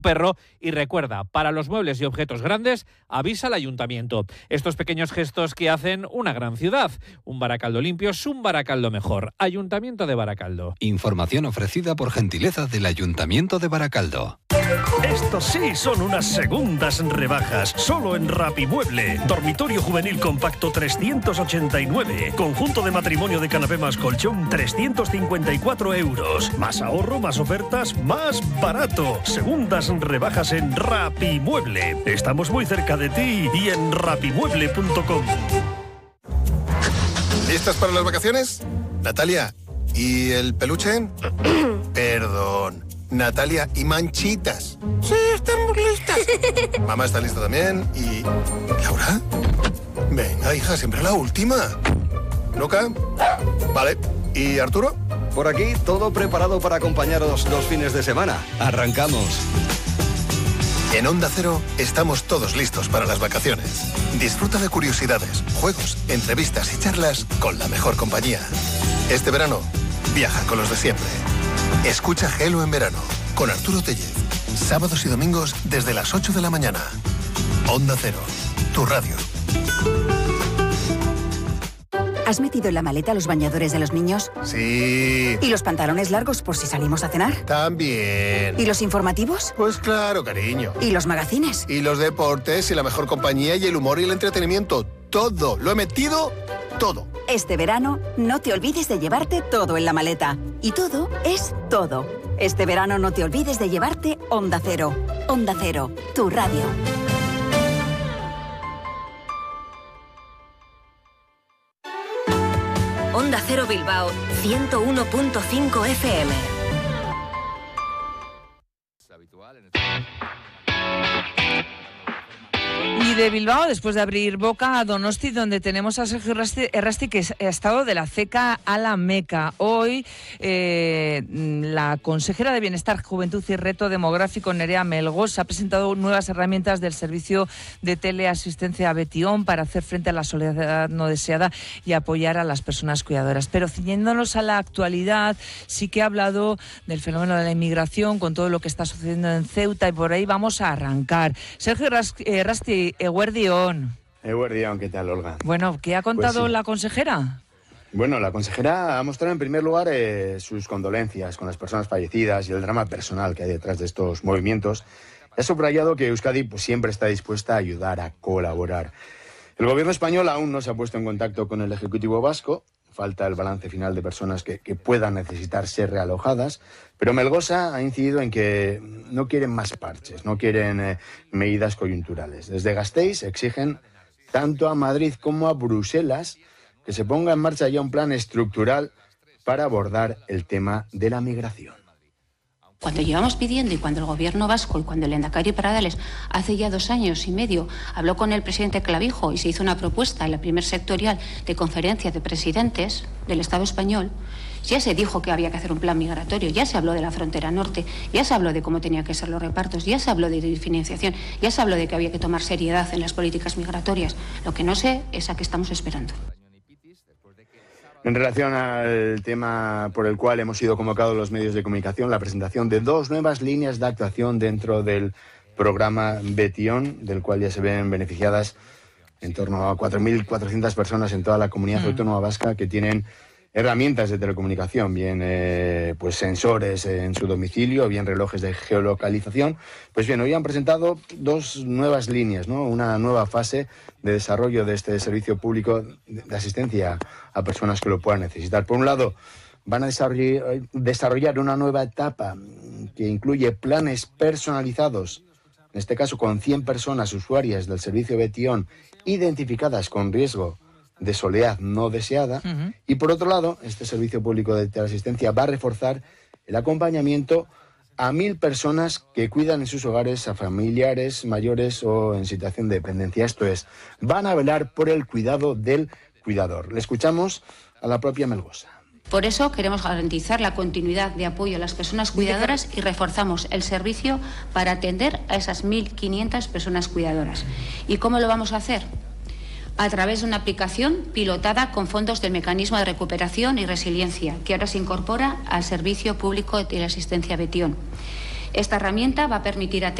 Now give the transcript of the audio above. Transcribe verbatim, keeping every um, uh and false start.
perro y recuerda, para los muebles y objetos grandes, avisa al ayuntamiento. Estos pequeños gestos que hacen una gran ciudad. Un Baracaldo limpio es un Baracaldo mejor. Ayuntamiento de Baracaldo. Información ofrecida por gentileza del Ayuntamiento de Baracaldo. Estos sí son unas segundas rebajas, solo en Rapimueble. Dormitorio juvenil compacto trescientos ochenta y nueve. Conjunto de matrimonio de canapé más colchón trescientos cincuenta y cuatro euros. Más ahorro, más ofertas, más barato. Segundas rebajas en Rapimueble. Estamos muy cerca de ti y en rapimueble punto com. ¿Listas para las vacaciones? Natalia, ¿y el peluche? Perdón. Natalia, ¿y Manchitas? Sí, estamos listas. Mamá está lista también. ¿Y Laura? Venga, hija, siempre la última. ¿Luca? Vale. ¿Y Arturo? Por aquí, todo preparado para acompañaros los fines de semana. Arrancamos. En Onda Cero estamos todos listos para las vacaciones. Disfruta de curiosidades, juegos, entrevistas y charlas con la mejor compañía. Este verano, viaja con los de siempre. Escucha Gelo en verano con Arturo Tellez. Sábados y domingos desde las ocho de la mañana. Onda Cero, tu radio. ¿Has metido en la maleta los bañadores de los niños? Sí. ¿Y los pantalones largos por si salimos a cenar? También. ¿Y los informativos? Pues claro, cariño. ¿Y los magazines? Y los deportes y la mejor compañía y el humor y el entretenimiento. Todo. Lo he metido todo. Este verano, no te olvides de llevarte todo en la maleta. Y todo es todo. Este verano no te olvides de llevarte Onda Cero. Onda Cero, tu radio. Onda Cero Bilbao, ciento uno punto cinco F M. Y de Bilbao, después de abrir boca, a Donosti, donde tenemos a Sergio Errasti, que ha estado de la ceca a la Meca. Hoy, eh, la consejera de Bienestar, Juventud y Reto Demográfico, Nerea Melgosa, ha presentado nuevas herramientas del servicio de teleasistencia Betion para hacer frente a la soledad no deseada y apoyar a las personas cuidadoras. Pero ciñéndonos a la actualidad, sí que ha hablado del fenómeno de la inmigración, con todo lo que está sucediendo en Ceuta, y por ahí vamos a arrancar. Sergio Errasti, Eguerdión. Eguerdión, ¿qué tal, Olga? Bueno, ¿qué ha contado pues sí. la consejera? Bueno, la consejera ha mostrado en primer lugar eh, sus condolencias con las personas fallecidas y el drama personal que hay detrás de estos movimientos. Ha subrayado que Euskadi pues, siempre está dispuesta a ayudar, a colaborar. El gobierno español aún no se ha puesto en contacto con el Ejecutivo vasco. Falta el balance final de personas que, que puedan necesitar ser realojadas, pero Melgosa ha incidido en que no quieren más parches, no quieren eh, medidas coyunturales. Desde Gasteiz exigen tanto a Madrid como a Bruselas que se ponga en marcha ya un plan estructural para abordar el tema de la migración. Cuando llevamos pidiendo y cuando el gobierno vasco y cuando el lehendakari Pradales hace ya dos años y medio habló con el presidente Clavijo y se hizo una propuesta en la primer sectorial de conferencia de presidentes del Estado español, ya se dijo que había que hacer un plan migratorio, ya se habló de la frontera norte, ya se habló de cómo tenían que ser los repartos, ya se habló de financiación, ya se habló de que había que tomar seriedad en las políticas migratorias. Lo que no sé es a qué estamos esperando. En relación al tema por el cual hemos sido convocados los medios de comunicación, la presentación de dos nuevas líneas de actuación dentro del programa Betion, del cual ya se ven beneficiadas en torno a cuatro mil cuatrocientas personas en toda la comunidad mm. autónoma vasca que tienen herramientas de telecomunicación, bien eh, pues sensores en su domicilio, bien relojes de geolocalización. Pues bien, hoy han presentado dos nuevas líneas, ¿no? Una nueva fase de desarrollo de este servicio público de asistencia a personas que lo puedan necesitar. Por un lado, van a desarrollar, desarrollar una nueva etapa que incluye planes personalizados, en este caso con cien personas usuarias del servicio Betion identificadas con riesgo de soledad no deseada. Uh-huh. Y por otro lado, este servicio público de teleasistencia va a reforzar el acompañamiento a mil personas que cuidan en sus hogares a familiares mayores o en situación de dependencia. Esto es, van a velar por el cuidado del cuidador. Le escuchamos a la propia Melgosa. Por eso queremos garantizar la continuidad de apoyo a las personas cuidadoras y reforzamos el servicio para atender a esas mil quinientas personas cuidadoras. ¿Y cómo lo vamos a hacer? A través de una aplicación pilotada con fondos del Mecanismo de Recuperación y Resiliencia, que ahora se incorpora al Servicio Público de Teleasistencia Betion. Esta herramienta va a permitir